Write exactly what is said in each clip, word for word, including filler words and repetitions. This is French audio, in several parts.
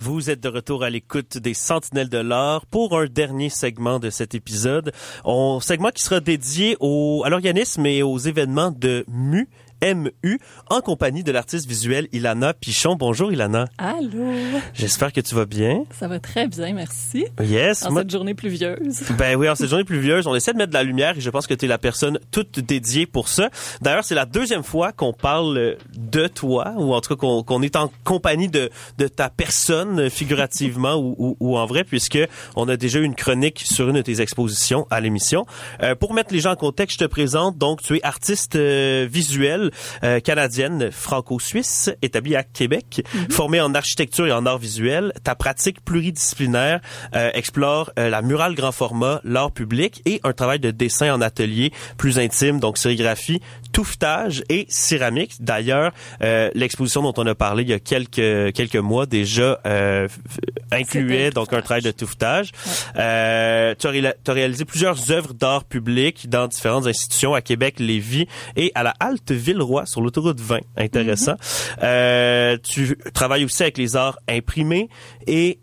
Vous êtes de retour à l'écoute des Sentinelles de l'art pour un dernier segment de cet épisode. Un segment qui sera dédié au, à l'organisme et aux événements de M U, M U, en compagnie de l'artiste visuelle Ilana Pichon. Bonjour Ilana. Allô. J'espère que tu vas bien. Ça va très bien, merci. Yes. En moi... cette journée pluvieuse. Ben oui, en cette journée pluvieuse, on essaie de mettre de la lumière et je pense que tu es la personne toute dédiée pour ça. D'ailleurs, c'est la deuxième fois qu'on parle de toi, ou en tout cas qu'on, qu'on est en compagnie de, de ta personne, figurativement ou, ou, ou en vrai, puisque on a déjà eu une chronique sur une de tes expositions à l'émission. Euh, pour mettre les gens en contexte, je te présente, donc tu es artiste euh, visuel, Euh, canadienne franco-suisse, établie à Québec, mm-hmm. formée en architecture et en art visuel. Ta pratique pluridisciplinaire euh, explore euh, la murale grand format, l'art public et un travail de dessin en atelier plus intime, donc sérigraphie, touffetage et céramique. D'ailleurs, euh, l'exposition dont on a parlé il y a quelques quelques mois déjà euh, incluait donc un travail de touffetage. Ouais. Euh, tu as, ré- tu as réalisé plusieurs œuvres d'art public dans différentes institutions à Québec, Lévis et à la halte Villeroy sur l'autoroute vingt. Intéressant. Mm-hmm. Euh, tu travailles aussi avec les arts imprimés et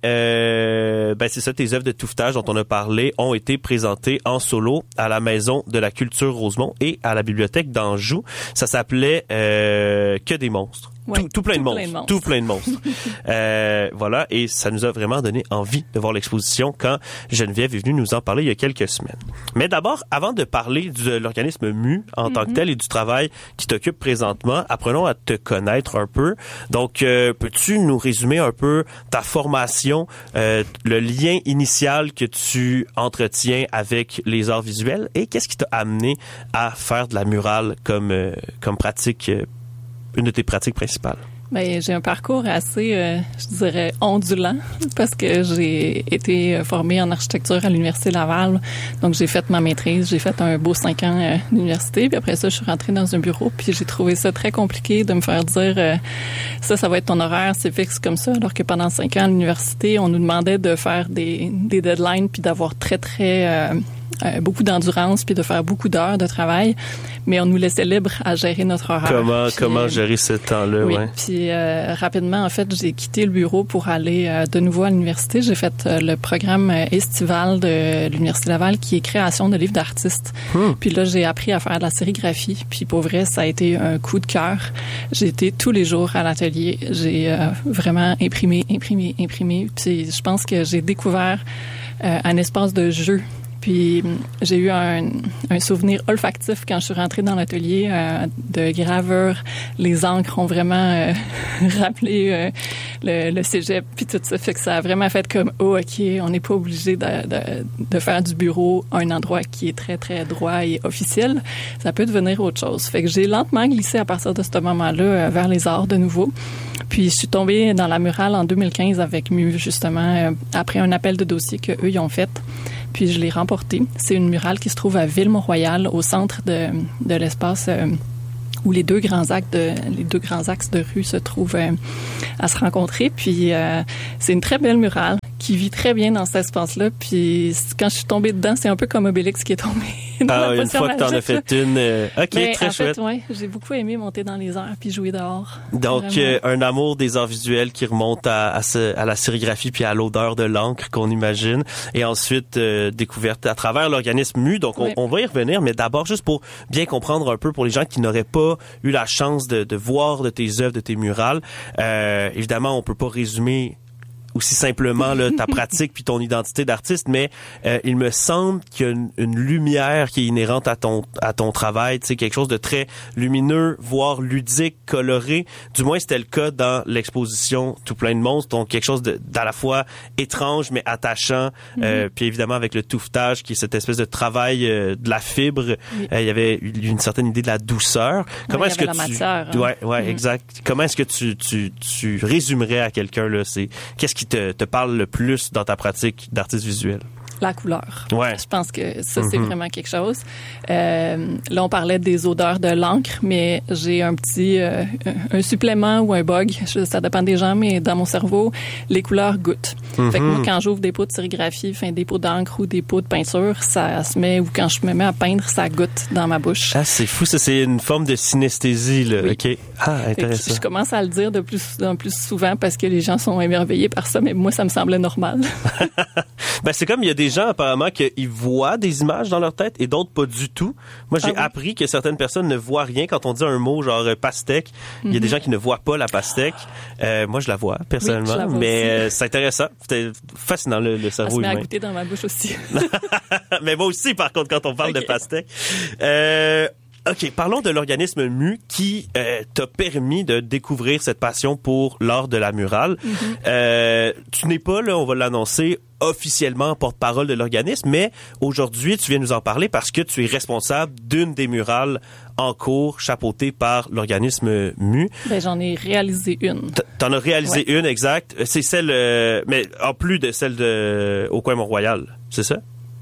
euh, ben c'est ça, tes œuvres de touffetage dont on a parlé ont été présentées en solo à la Maison de la Culture Rosemont et à la Bibliothèque d'Anjou. Ça s'appelait euh, Que des monstres. Ouais, tout, tout, plein, tout, de plein de monstres. Tout plein de monstres. euh, voilà, et ça nous a vraiment donné envie de voir l'exposition quand Geneviève est venue nous en parler il y a quelques semaines. Mais d'abord, avant de parler de l'organisme M U en mm-hmm. tant que tel et du travail qui t'occupe présentement, apprenons à te connaître un peu. Donc, euh, peux-tu nous résumer un peu ta formation, euh, le lien initial que tu entretiens avec les arts visuels et qu'est-ce qui t'a amené à faire de la murale comme, euh, comme pratique euh, une de tes pratiques principales? Ben, j'ai un parcours assez, euh, je dirais, ondulant parce que j'ai été formée en architecture à l'Université Laval. Donc, j'ai fait ma maîtrise, j'ai fait un beau cinq ans euh, d'université. Puis après ça, je suis rentrée dans un bureau. Puis j'ai trouvé ça très compliqué de me faire dire euh, ça, ça va être ton horaire, c'est fixe comme ça. Alors que pendant cinq ans à l'université, on nous demandait de faire des, des deadlines puis d'avoir très, très... Euh, Euh, beaucoup d'endurance puis de faire beaucoup d'heures de travail, mais on nous laissait libre à gérer notre horaire. Comment puis, comment euh, gérer ce temps-là, oui, ouais. Puis euh, rapidement, en fait, j'ai quitté le bureau pour aller euh, de nouveau à l'université. J'ai fait euh, le programme estival de l'Université Laval qui est création de livres d'artistes. Hmm. Puis là, j'ai appris à faire de la sérigraphie. Puis pour vrai, ça a été un coup de cœur. J'ai été tous les jours à l'atelier. J'ai euh, vraiment imprimé, imprimé, imprimé. Puis je pense que j'ai découvert euh, un espace de jeu. Puis j'ai eu un, un souvenir olfactif quand je suis rentrée dans l'atelier euh, de gravure. Les encres ont vraiment euh, rappelé euh, le, le cégep puis tout ça. Fait que ça a vraiment fait comme « Oh, OK, on n'est pas obligé de, de, de faire du bureau un endroit qui est très, très droit et officiel. Ça peut devenir autre chose. » Fait que j'ai lentement glissé à partir de ce moment-là euh, vers les arts de nouveau. Puis je suis tombée dans la murale en deux mille quinze avec M U, justement, euh, après un appel de dossier qu'eux, ils ont fait. Puis je l'ai remporté. C'est une murale qui se trouve à Ville-Mont-Royal, au centre de, de l'espace euh, où les deux grands axes de les deux grands axes de rue se trouvent euh, à se rencontrer. Puis euh, c'est une très belle murale qui vit très bien dans cet espace-là. Puis quand je suis tombée dedans, c'est un peu comme Obélix qui est tombé dans ah, la une fois que t'en as fait une, euh, ok, mais très en chouette. Fait, ouais, j'ai beaucoup aimé monter dans les airs puis jouer dehors. Donc euh, un amour des arts visuels qui remonte à, à, ce, à la sérigraphie puis à l'odeur de l'encre qu'on imagine, et ensuite euh, découverte à travers l'organisme M U. Donc on, ouais. on va y revenir, mais d'abord juste pour bien comprendre un peu pour les gens qui n'auraient pas eu la chance de, de voir de tes œuvres, de tes murales. Euh, évidemment, on peut pas résumer aussi simplement là, ta pratique puis ton identité d'artiste, mais euh, il me semble qu'il y a une, une lumière qui est inhérente à ton à ton travail, tu sais, quelque chose de très lumineux, voire ludique, coloré. Du moins, c'était le cas dans l'exposition Tout plein de monstres, donc quelque chose de d'à la fois étrange mais attachant. Mm-hmm. Euh, puis évidemment avec le touffetage, qui est cette espèce de travail euh, de la fibre, oui. euh, il y avait une certaine idée de la douceur. Comment ouais, est-ce que la tu matière, hein? Ouais, ouais, mm-hmm. exact. Comment est-ce que tu tu tu résumerais à quelqu'un là, c'est qu'est-ce qui te, te parle le plus dans ta pratique d'artiste visuel? la couleur. Ouais. Je pense que ça, c'est mm-hmm. vraiment quelque chose. Euh, là, on parlait des odeurs de l'encre, mais j'ai un petit euh, un supplément ou un bug, je, ça dépend des gens, mais dans mon cerveau, les couleurs goûtent. Mm-hmm. Fait que moi, quand j'ouvre des pots de sérigraphie, enfin, des pots d'encre ou des pots de peinture, ça se met, ou quand je me mets à peindre, ça goûte dans ma bouche. Ah, c'est fou, ça, c'est une forme de synesthésie, là. Oui. OK. Ah, intéressant. Je, je commence à le dire de plus en plus souvent parce que les gens sont émerveillés par ça, mais moi, ça me semblait normal. Ben, c'est comme il y a des gens, apparemment, qu'ils voient des images dans leur tête et d'autres pas du tout. Moi, j'ai ah oui. appris que certaines personnes ne voient rien quand on dit un mot genre euh, pastèque. Il mm-hmm. y a des gens qui ne voient pas la pastèque. Euh, moi, je la vois, personnellement. Oui, la vois mais euh, c'est intéressant. C'était fascinant, le, le cerveau humain. Ça se met à goûter dans ma bouche aussi. Mais moi aussi, par contre, quand on parle okay. de pastèque. Euh, OK, parlons de l'organisme M U qui euh, t'a permis de découvrir cette passion pour l'art de la murale. Mm-hmm. Euh, tu n'es pas, là, on va l'annoncer, officiellement porte-parole de l'organisme, mais aujourd'hui, tu viens nous en parler parce que tu es responsable d'une des murales en cours chapeautée par l'organisme M U. Ben, j'en ai réalisé une. T- t'en as réalisé ouais. une, exact. C'est celle, euh, mais en plus de celle de au coin Mont-Royal, c'est ça?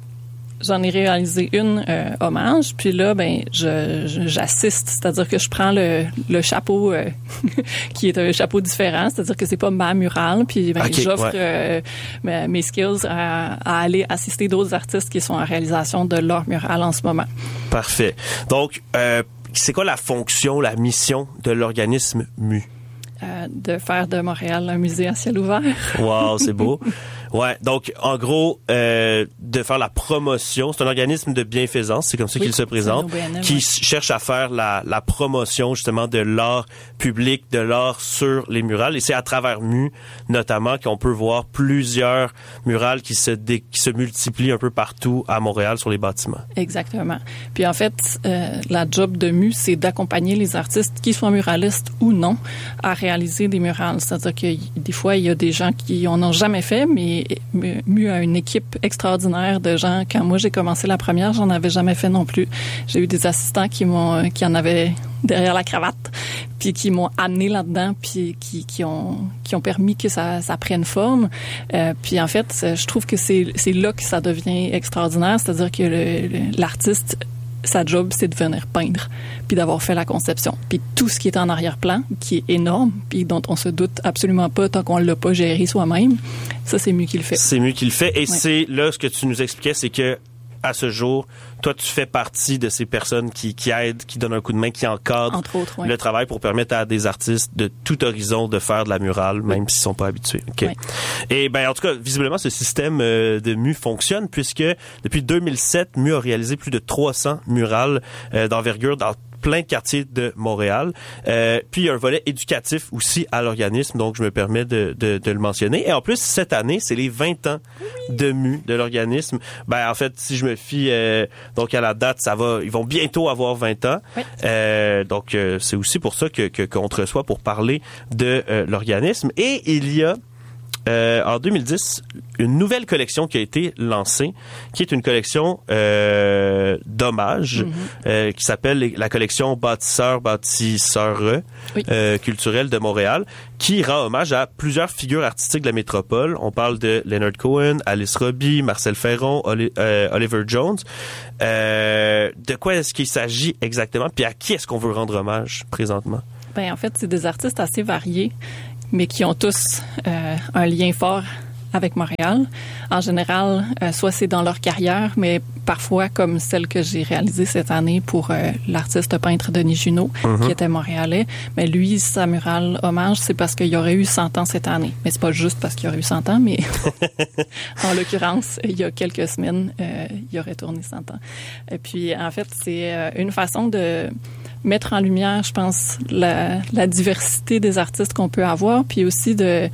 J'en ai réalisé une euh, hommage, puis là, ben, je, je j'assiste, c'est-à-dire que je prends le, le chapeau euh, qui est un chapeau différent, c'est-à-dire que c'est pas ma murale, puis ben, okay, j'offre ouais. euh, mes skills à, à aller assister d'autres artistes qui sont en réalisation de leur murale en ce moment. Parfait. Donc, euh, c'est quoi la fonction, la mission de l'organisme M U? Euh, de faire de Montréal un musée à ciel ouvert. Wow, c'est beau. Ouais, donc en gros, euh, de faire la promotion, c'est un organisme de bienfaisance, c'est comme ça oui, qu'il se présente, B N M, qui ouais. cherche à faire la, la promotion justement de l'art public, de l'art sur les murales. Et c'est à travers M U notamment qu'on peut voir plusieurs murales qui se dé, qui se multiplient un peu partout à Montréal sur les bâtiments. Exactement. Puis en fait, euh, la job de M U, c'est d'accompagner les artistes, qu'ils soient muralistes ou non, à réaliser des murales. C'est-à-dire que des fois, il y a des gens qui en ont jamais fait, mais M U a une équipe extraordinaire de gens. Quand moi, j'ai commencé la première, j'en avais jamais fait non plus. J'ai eu des assistants qui m'ont, qui en avaient derrière la cravate, puis qui m'ont amené là-dedans, puis qui, qui ont, qui ont permis que ça, ça prenne forme. Euh, puis en fait, je trouve que c'est, c'est là que ça devient extraordinaire. C'est-à-dire que le, le, l'artiste, sa job, c'est de venir peindre, puis d'avoir fait la conception. Puis tout ce qui est en arrière-plan, qui est énorme, puis dont on se doute absolument pas tant qu'on l'a pas géré soi-même, ça, c'est M U qui le fait. C'est M U qui le fait. Et ouais. c'est là, ce que tu nous expliquais, c'est que à ce jour, toi, tu fais partie de ces personnes qui, qui aident, qui donnent un coup de main, qui encadrent Entre autres, ouais. le travail pour permettre à des artistes de tout horizon de faire de la murale, même oui. s'ils sont pas habitués. Okay. Oui. Et ben, en tout cas, visiblement, ce système euh, de M U fonctionne puisque depuis deux mille sept, M U a réalisé plus de trois cents murales euh, d'envergure dans plein de quartiers de Montréal. Euh, puis, il y a un volet éducatif aussi à l'organisme, donc je me permets de, de, de le mentionner. Et en plus, cette année, c'est les vingt ans oui. de M U, de l'organisme. Ben, en fait, si je me fie euh, donc à la date, ça va, ils vont bientôt avoir vingt ans. Oui. Euh, donc, euh, c'est aussi pour ça que, que qu'on te reçoit pour parler de euh, l'organisme. Et il y a Euh, en deux mille dix, une nouvelle collection qui a été lancée, qui est une collection euh, d'hommages, mm-hmm. euh, qui s'appelle la collection Bâtisseurs, Bâtisseurs oui. euh, culturels de Montréal, qui rend hommage à plusieurs figures artistiques de la métropole. On parle de Leonard Cohen, Alice Robbie, Marcel Ferron, Oli- euh, Oliver Jones. Euh, de quoi est-ce qu'il s'agit exactement? Puis à qui est-ce qu'on veut rendre hommage présentement? Ben en fait, c'est des artistes assez variés, mais qui ont tous euh, un lien fort avec Montréal. En général, euh, soit c'est dans leur carrière, mais parfois comme celle que j'ai réalisée cette année pour euh, l'artiste peintre Denis Junot, mm-hmm. qui était montréalais. Mais lui, sa murale hommage, c'est parce qu'il y aurait eu cent ans cette année. Mais c'est pas juste parce qu'il y aurait eu cent ans, mais en l'occurrence, il y a quelques semaines, euh, il aurait tourné cent ans. Et puis, en fait, c'est euh, une façon de mettre en lumière, je pense, la, la diversité des artistes qu'on peut avoir, puis aussi de,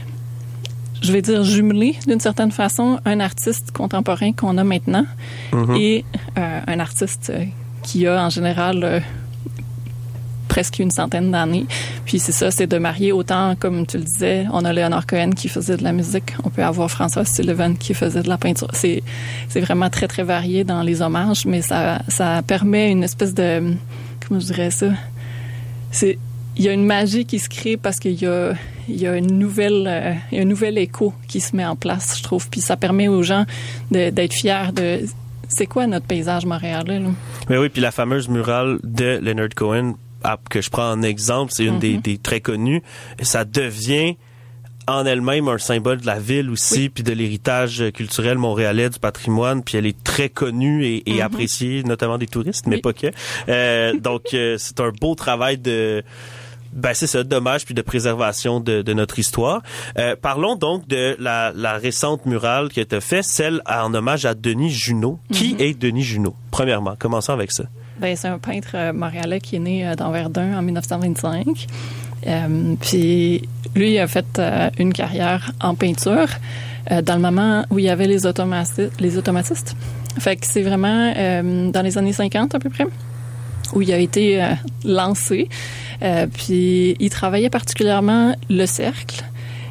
je vais dire, jumeler d'une certaine façon un artiste contemporain qu'on a maintenant mm-hmm. et euh, un artiste qui a en général euh, presque une centaine d'années. Puis c'est ça, c'est de marier autant, comme tu le disais, on a Leonard Cohen qui faisait de la musique, on peut avoir François Sullivan qui faisait de la peinture. C'est, c'est vraiment très, très varié dans les hommages, mais ça, ça permet une espèce de... Comment je dirais ça? C'est, il y a une magie qui se crée parce qu'il y a, il y a une nouvelle, euh, il y a un nouvel écho qui se met en place, je trouve. Puis ça permet aux gens de, d'être fiers de... C'est quoi notre paysage montréalais, là? Mais oui, puis la fameuse murale de Leonard Cohen, que je prends en exemple, c'est une mm-hmm. des, des très connues. Ça devient en elle-même un symbole de la ville aussi, oui. puis de l'héritage culturel montréalais, du patrimoine, puis elle est très connue et, et mm-hmm. appréciée, notamment des touristes, mais oui. pas que. Euh, donc, euh, c'est un beau travail de... Ben c'est ça, dommage puis de préservation de, de notre histoire. Euh, parlons donc de la, la récente murale qui a été faite, celle en hommage à Denis Junot. Mm-hmm. Qui est Denis Junot? Premièrement, commençons avec ça. Ben c'est un peintre euh, montréalais qui est né euh, dans Verdun en dix-neuf cent vingt-cinq. Euh, puis lui il a fait euh, une carrière en peinture euh, dans le moment où il y avait les automatistes. Les automatistes. Fait que c'est vraiment euh, dans les années cinquante à peu près où il a été euh, lancé. Euh, puis il travaillait particulièrement le cercle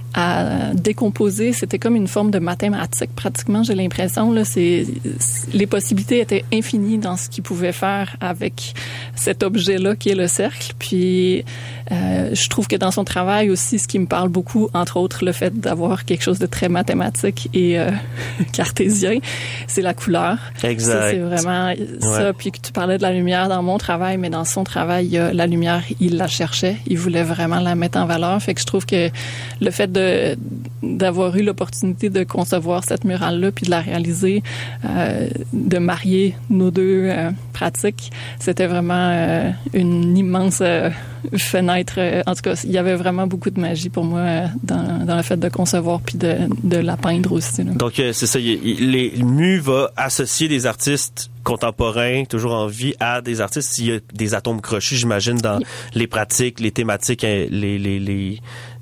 à décomposer. C'était comme une forme de mathématique pratiquement, j'ai l'impression. Là, c'est, c'est, les possibilités étaient infinies dans ce qu'il pouvait faire avec cet objet-là qui est le cercle. Puis euh, je trouve que dans son travail aussi, ce qui me parle beaucoup, entre autres, le fait d'avoir quelque chose de très mathématique et euh, cartésien, c'est la couleur. Exact. Ça, c'est vraiment ouais. ça. Puis que tu parlais de la lumière dans mon travail, mais dans son travail, il y a la lumière, il la cherchait. Il voulait vraiment la mettre en valeur. Fait que je trouve que le fait de De, d'avoir eu l'opportunité de concevoir cette murale-là puis de la réaliser, euh, de marier nos deux euh, pratiques, c'était vraiment euh, une immense euh, fenêtre. Euh, en tout cas, il y avait vraiment beaucoup de magie pour moi euh, dans, dans le fait de concevoir puis de, de la peindre aussi. Là. Donc, euh, c'est ça. Il, il, les, M U va associer des artistes contemporains, toujours en vie, à des artistes. Il y a des atomes crochus, j'imagine, dans oui. les pratiques, les thématiques, les, les, les,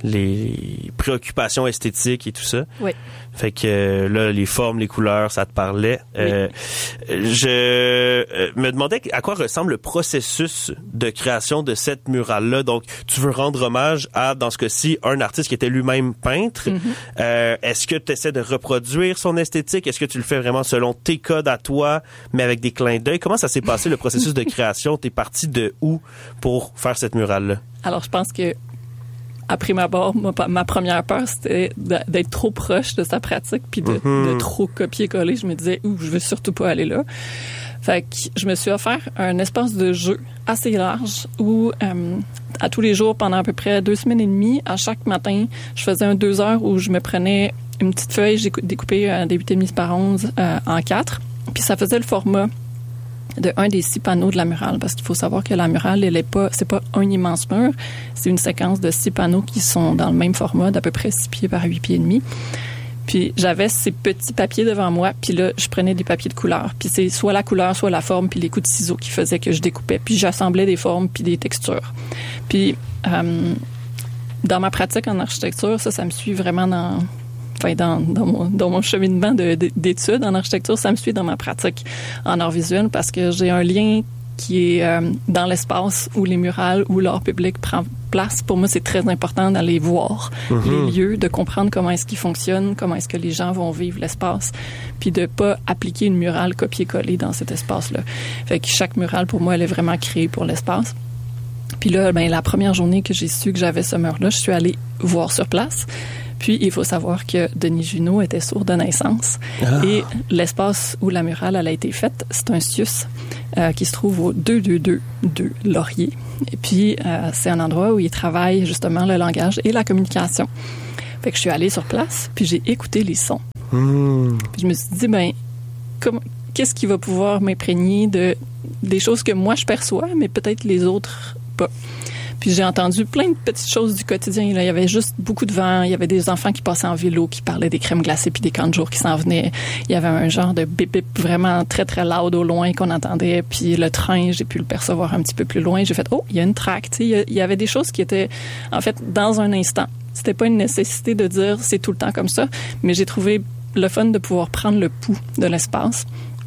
les préoccupations esthétiques et tout ça. Oui. Fait que euh, là, les formes, les couleurs, ça te parlait. Oui. Euh, je euh, me demandais à quoi ressemble le processus de création de cette murale-là. Donc, tu veux rendre hommage à, dans ce cas-ci, un artiste qui était lui-même peintre. Mm-hmm. Euh, est-ce que tu essaies de reproduire son esthétique? Est-ce que tu le fais vraiment selon tes codes à toi, mais avec des clins d'œil? Comment ça s'est passé, le processus de création? T'es parti de où pour faire cette murale-là? Alors, je pense que à prime abord, ma, ma première peur, c'était d'être trop proche de sa pratique puis de, mm-hmm. de trop copier-coller. Je me disais, ouh, je veux surtout pas aller là. Fait que je me suis offert un espace de jeu assez large où, euh, à tous les jours, pendant à peu près deux semaines et demie, à chaque matin, je faisais un deux heures où je me prenais une petite feuille, j'ai découpé euh, des huit et demi par onze euh, en quatre. Puis ça faisait le format de un des six panneaux de la murale, parce qu'il faut savoir que la murale, elle est pas, c'est pas un immense mur, c'est une séquence de six panneaux qui sont dans le même format, d'à peu près six pieds par huit pieds et demi. Puis j'avais ces petits papiers devant moi, puis là, je prenais des papiers de couleur. Puis c'est soit la couleur, soit la forme, puis les coups de ciseaux qui faisaient que je découpais. Puis j'assemblais des formes, puis des textures. Puis euh, dans ma pratique en architecture, ça, ça me suit vraiment dans... Enfin, dans, dans, mon, dans mon cheminement de, de, d'études en architecture, ça me suit dans ma pratique en art visuel parce que j'ai un lien qui est euh, dans l'espace où les murales, où l'art public prend place. Pour moi, c'est très important d'aller voir mm-hmm. les lieux, de comprendre comment est-ce qu'ils fonctionnent, comment est-ce que les gens vont vivre l'espace, puis de pas appliquer une murale copier-coller dans cet espace-là. Fait que chaque murale, pour moi, elle est vraiment créée pour l'espace. Puis là, ben, la première journée que j'ai su que j'avais ce mur-là, je suis allée voir sur place. Puis, il faut savoir que Denis Junot était sourd de naissance. Ah. Et l'espace où la murale elle a été faite, c'est un CIUS euh, qui se trouve au deux deux deux deux Laurier. Et puis, euh, c'est un endroit où il travaille justement le langage et la communication. Fait que je suis allée sur place, puis j'ai écouté les sons. Mmh. Puis je me suis dit, ben, comment, qu'est-ce qui va pouvoir m'imprégner de des choses que moi je perçois, mais peut-être les autres pas. Puis j'ai entendu plein de petites choses du quotidien. Là. Il y avait juste beaucoup de vent. Il y avait des enfants qui passaient en vélo, qui parlaient des crèmes glacées puis des camps de jour qui s'en venaient. Il y avait un genre de bip-bip vraiment très, très loud au loin qu'on entendait. Puis le train, j'ai pu le percevoir un petit peu plus loin. J'ai fait, oh, il y a une traque. Tu sais, il y avait des choses qui étaient, en fait, dans un instant. C'était pas une nécessité de dire c'est tout le temps comme ça, mais j'ai trouvé le fun de pouvoir prendre le pouls de l'espace.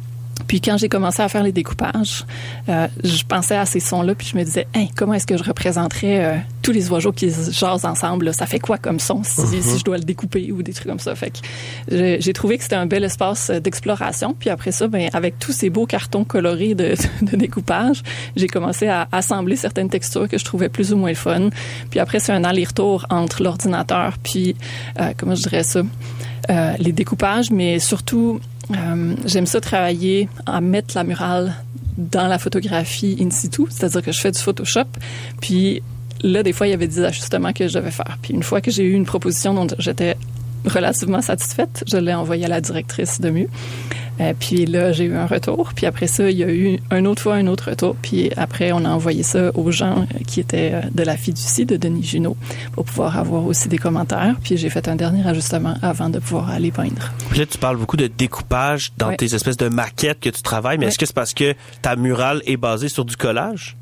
Puis quand j'ai commencé à faire les découpages, euh, je pensais à ces sons-là, puis je me disais, hey, comment est-ce que je représenterais euh, tous les oiseaux qui jasent ensemble, là? Ça fait quoi comme son si, mm-hmm. si je dois le découper ou des trucs comme ça. Fait que j'ai, j'ai trouvé que c'était un bel espace d'exploration. Puis après ça, ben avec tous ces beaux cartons colorés de, de découpage, j'ai commencé à assembler certaines textures que je trouvais plus ou moins fun. Puis après, c'est un aller-retour entre l'ordinateur puis, euh, comment je dirais ça, euh, les découpages, mais surtout... Euh, j'aime ça travailler à mettre la murale dans la photographie in situ, c'est-à-dire que je fais du Photoshop, puis là, des fois, il y avait des ajustements que je devais faire. Puis une fois que j'ai eu une proposition dont j'étais relativement satisfaite, je l'ai envoyée à la directrice de Mu. Euh, puis là, j'ai eu un retour. Puis après ça, il y a eu un autre fois un autre retour. Puis après, on a envoyé ça aux gens qui étaient de la fiducie de Denis Junot pour pouvoir avoir aussi des commentaires. Puis j'ai fait un dernier ajustement avant de pouvoir aller peindre. Puis là, tu parles beaucoup de découpage dans ouais. tes espèces de maquettes que tu travailles. Mais ouais. est-ce que c'est parce que ta murale est basée sur du collage?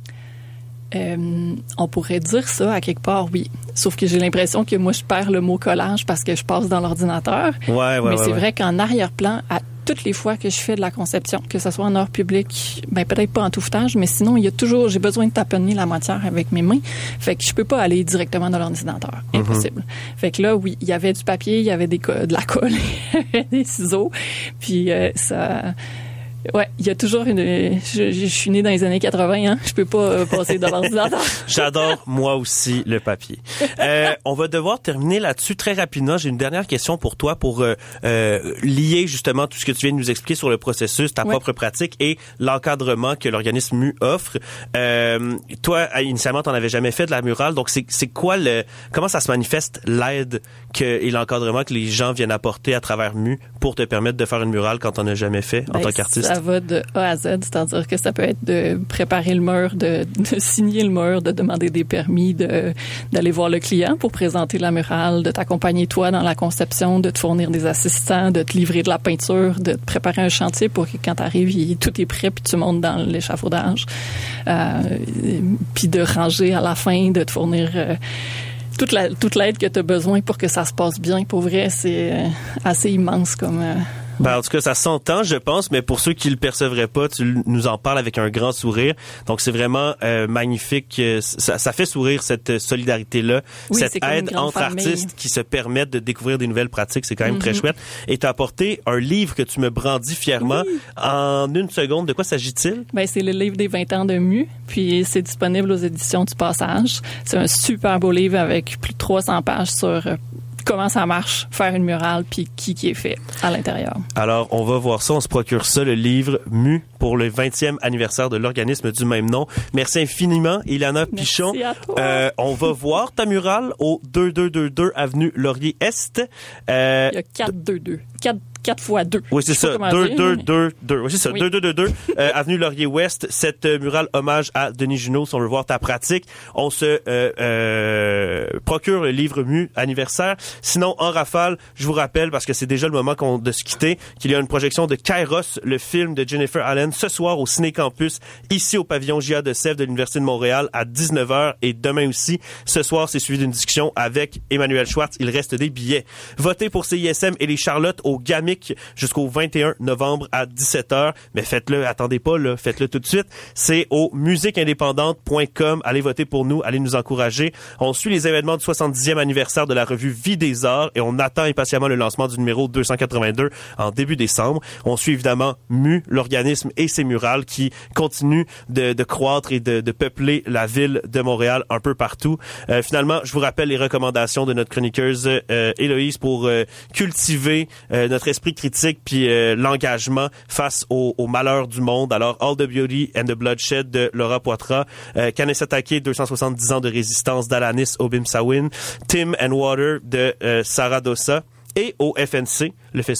Euh, on pourrait dire ça à quelque part, oui. Sauf que j'ai l'impression que moi, je perds le mot collage parce que je passe dans l'ordinateur. Ouais, ouais, Mais ouais, c'est ouais. vrai qu'en arrière-plan, à toutes les fois que je fais de la conception, que ce soit en heure publique, ben peut-être pas en touffetage, mais sinon, il y a toujours, j'ai besoin de taponner la matière avec mes mains. Fait que je peux pas aller directement dans l'ordinateur. Impossible. Mm-hmm. Fait que là, oui, il y avait du papier, il y avait des co- de la colle, des ciseaux. Puis euh, ça... Ouais, il y a toujours une... Je, je suis née dans les années quatre-vingts, hein. Je peux pas euh, passer dans l'ordinateur. J'adore, moi aussi, le papier. Euh, on va devoir terminer là-dessus très rapidement. J'ai une dernière question pour toi pour euh, euh, lier justement tout ce que tu viens de nous expliquer sur le processus, ta ouais. propre pratique et l'encadrement que l'organisme Mu offre. Euh, toi, initialement, t'en avais jamais fait de la murale. Donc, c'est, c'est quoi le... Comment ça se manifeste l'aide que, et l'encadrement que les gens viennent apporter à travers Mu pour te permettre de faire une murale quand t'en as jamais fait en ben, tant qu'artiste? Ça va de A à Z, c'est-à-dire que ça peut être de préparer le mur, de, de signer le mur, de demander des permis, de, d'aller voir le client pour présenter la murale, de t'accompagner toi dans la conception, de te fournir des assistants, de te livrer de la peinture, de te préparer un chantier pour que quand tu arrives, tout est prêt puis tu montes dans l'échafaudage. Euh, puis de ranger à la fin, de te fournir... Euh, toute, la, toute l'aide que tu as besoin pour que ça se passe bien. Pour vrai, c'est euh, assez immense comme... Euh, Ben, en tout cas, ça s'entend, je pense, mais pour ceux qui le percevraient pas, tu nous en parles avec un grand sourire. Donc, c'est vraiment euh, magnifique. Ça, ça fait sourire cette solidarité-là, oui, cette aide entre famille. Artistes qui se permettent de découvrir des nouvelles pratiques. C'est quand même mm-hmm. très chouette. Et tu as apporté un livre que tu me brandis fièrement. Oui. En une seconde, de quoi s'agit-il? Ben, c'est le livre des vingt ans de Mu, puis c'est disponible aux éditions du Passage. C'est un super beau livre avec plus de trois cents pages sur... comment ça marche, faire une murale, puis qui qui est fait à l'intérieur. Alors, on va voir ça, on se procure ça, le livre Mu pour le vingtième anniversaire de l'organisme du même nom. Merci infiniment, Ilana Pichon. Merci à toi. Euh, on va voir ta murale au deux deux deux deux avenue Laurier-Est. Euh, Il y a quatre deux deux. quatre quatre fois deux. Oui, c'est ça. deux deux deux deux. Oui, c'est ça. Oui. deux deux deux deux. euh, avenue Laurier-Ouest. Cette euh, murale hommage à Denis Junot. Si on veut voir ta pratique, on se euh, euh, procure le livre Mu anniversaire. Sinon, en rafale, je vous rappelle, parce que c'est déjà le moment qu'on, de se quitter, qu'il y a une projection de Kairos, le film de Jennifer Allen, ce soir au Ciné Campus, ici au pavillon J A de Sèvres de l'Université de Montréal à dix-neuf heures et demain aussi. Ce soir, c'est suivi d'une discussion avec Emmanuel Schwartz. Il reste des billets. Votez pour C I S M et les Charlottes au Gamic jusqu'au vingt et un novembre à dix-sept heures. Mais faites-le, attendez pas, là, faites-le tout de suite. C'est au musique indépendante point com. Allez voter pour nous, allez nous encourager. On suit les événements du soixante-dixième anniversaire de la revue Vie des Arts et on attend impatiemment le lancement du numéro deux cent quatre-vingt-deux en début décembre. On suit évidemment Mu, l'organisme et ses murales qui continuent de, de croître et de, de peupler la ville de Montréal un peu partout. Euh, finalement, je vous rappelle les recommandations de notre chroniqueuse euh, Héloïse pour euh, cultiver euh, notre esprit critique puis euh, l'engagement face au, au malheur du monde. Alors, All the Beauty and the Bloodshed de Laura Poitras, euh, Kanesatake, deux cent soixante-dix ans de résistance d'Alanis Obimsawin, Tim and Water de euh, Sarah Dossa et au F N C, le festival